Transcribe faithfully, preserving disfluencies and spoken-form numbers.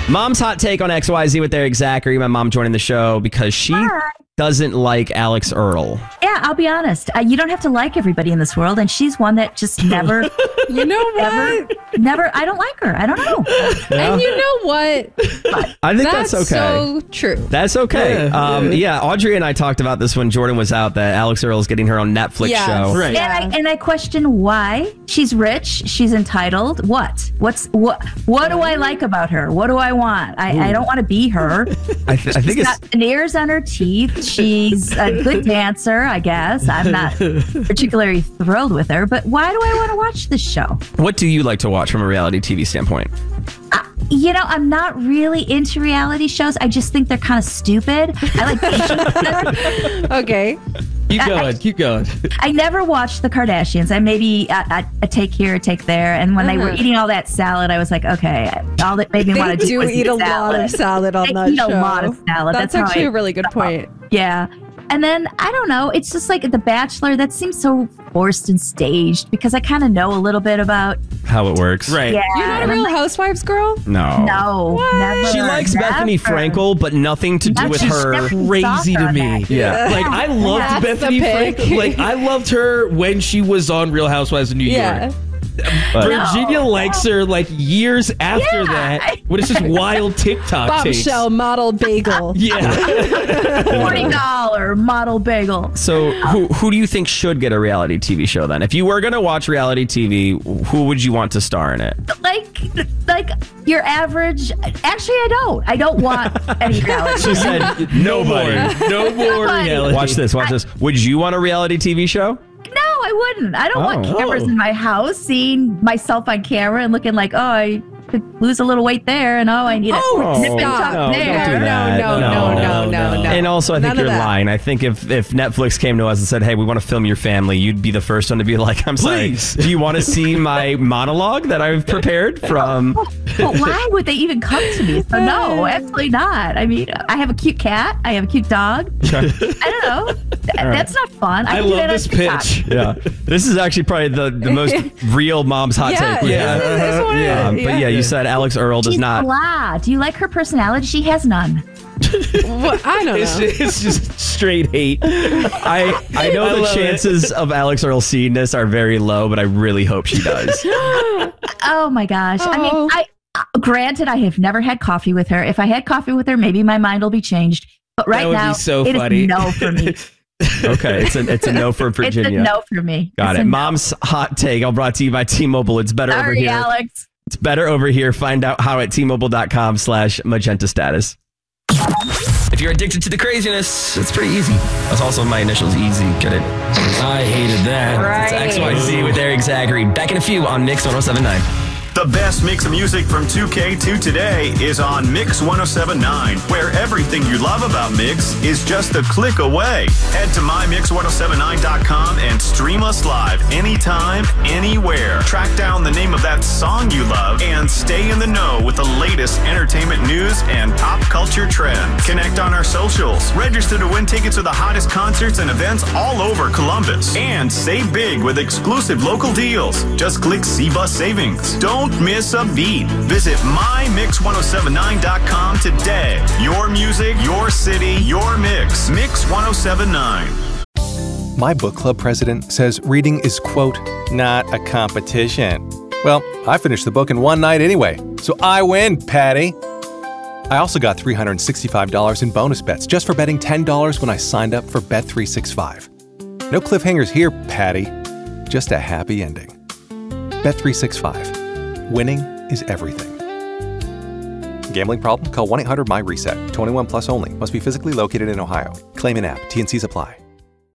Mom's hot take on X Y Z with Eric Zachary. My mom joining the show because she Hi. doesn't like Alex Earl. Yeah, I'll be honest. Uh, you don't have to like everybody in this world, and she's one that just never, You know what? never, never. I don't like her. I don't know. And you know what? I think That's that's, okay. so true. That's okay. Yeah, um, yeah. yeah, Audrey and I talked about this when Jordan was out, that Alex Earl is getting her own Netflix Yes. show. Right. And I and I question why. She's rich. She's entitled. What? What's what? What do I like about her? What do I want? I, I don't want to be her. I, th- I think She's it's got veneers on her teeth. She's a good dancer, I guess. I'm not particularly thrilled with her, but why do I want to watch this show? what do you like to watch from a reality T V standpoint? Uh, you know, I'm not really into reality shows. I just think they're kind of stupid. I like Okay. Keep I- going. I- keep going. I never watched the Kardashians. I maybe a, a, a take here, a take there, and when they were Uh-huh. eating all that salad, I was like, okay, all that made me They want to do, do was eat a lot salad. of salad on They that eat show. a lot of salad. That's, That's how actually I- a really good point. Yeah. And then I don't know. It's just like The Bachelor. That seems so forced and staged because I kind of know a little bit about. How it works. Right. Yeah. You're not a and I'm Real like, Housewives girl? No. No, never. She likes Bethany never. Frankel, but nothing to do That's with just her. Stephanie Crazy Stalker to on me. that. Yeah. Like, I loved That's the Bethany pick. Frankel. Like, I loved her when she was on Real Housewives of New Yeah. York. But- Virginia No. likes her like years after Yeah. that. When it's just wild TikTok takes. Bombshell model bagel. Yeah. Forty dollar model bagel. So who who do you think should get a reality T V show then? If you were going to watch reality T V, who would you want to star in it? Like, like your average. Actually, I don't. I don't want any reality. She said no more. nobody. No more Nobody. reality. Watch this, watch this. Would you want a reality T V show? No, I wouldn't. I don't want Oh. cameras in my house, seeing myself on camera and looking like, oh, I could lose a little weight there, and oh, I need a Oh, nip and stop. tuck No, don't there. do that. No, no, no, no, no, no. And also, I think None of you're that. lying. I think if, if Netflix came to us and said, hey, we want to film your family, you'd be the first one to be like, I'm sorry. Please. Do you want to see my monologue that I've prepared from... But why would they even come to me? So no, absolutely not. I mean, I have a cute cat. I have a cute dog. I don't know. Th- That's not fun. I can do love that on this TikTok. pitch. Yeah. This is actually probably the, the most real mom's hot Yeah, take. we yeah. have. this is what it Yeah. is. Um, but yeah, you said Alex Earl does She's not... blah. Do you like her personality? She has none. What? I don't It's know. just, it's just straight hate. I, I know I the love it. chances of Alex Earl seeing this are very low, but I really hope she does. Oh my gosh. I Oh. mean, I uh, granted I have never had coffee with her. If I had coffee with her, maybe my mind will be changed. But right would be now, so it is funny. no for me. Okay, it's a, it's a no for Virginia. It's a no for me. Got It's it. a no. Mom's hot take, all brought to you by T-Mobile. It's better over Sorry, here. Alex. It's better over here. Find out how at T-Mobile.com slash magenta status. If you're addicted to the craziness, it's pretty easy. That's also my initials, easy. Get it? I hated that. It's X Y Z with Eric Zachary. Back in a few on Mix one oh seven point nine. The best mix of music from two K to today is on Mix one oh seven point nine, where everything you love about Mix is just a click away. Head to my mix one oh seven nine dot com and stream us live anytime, anywhere. Track down the name of that song you love and stay in the know with the latest entertainment news and pop culture trends. Connect on our socials. Register to win tickets to the hottest concerts and events all over Columbus. And save big with exclusive local deals. Just click See Bus Savings. Don't miss a beat. Visit my mix one oh seven nine dot com today. Your music, your city, your mix. Mix one oh seven nine. My book club president says reading is, quote, not a competition. Well, I finished the book in one night anyway, so I win, Patty. I also got three hundred sixty-five dollars in bonus bets just for betting ten dollars when I signed up for Bet three sixty-five. No cliffhangers here, Patty. Just a happy ending. Bet three sixty-five. Winning is everything. Gambling problem? Call one eight hundred my reset. twenty-one plus only. Must be physically located in Ohio. Claim in app. T and C's apply.